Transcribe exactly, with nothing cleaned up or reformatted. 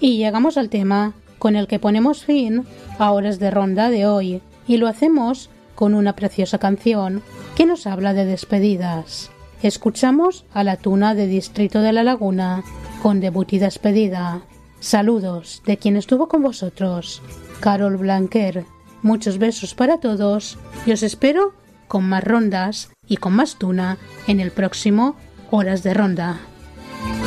Y llegamos al tema con el que ponemos fin a Horas de Ronda de hoy, y lo hacemos con una preciosa canción que nos habla de despedidas. Escuchamos a la Tuna de Distrito de la Laguna con Debut y Despedida. Saludos de quien estuvo con vosotros, Carol Blanquer. Muchos besos para todos y os espero con más rondas y con más tuna en el próximo Horas de Ronda.